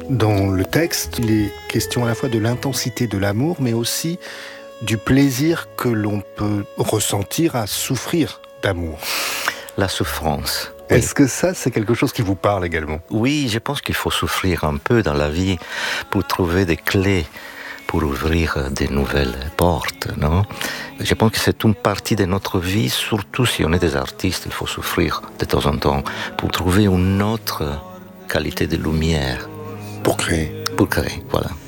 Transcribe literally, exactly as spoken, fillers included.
Dans le texte, il est question à la fois de l'intensité de l'amour, mais aussi du plaisir que l'on peut ressentir à souffrir d'amour. La souffrance. Est-ce que ça, c'est quelque chose qui vous parle également ? Oui, je pense qu'il faut souffrir un peu dans la vie pour trouver des clés, pour ouvrir de nouvelles portes, non ? Je pense que c'est une partie de notre vie, surtout si on est des artistes, il faut souffrir de temps en temps pour trouver une autre qualité de lumière. Pour créer. Pour créer, voilà.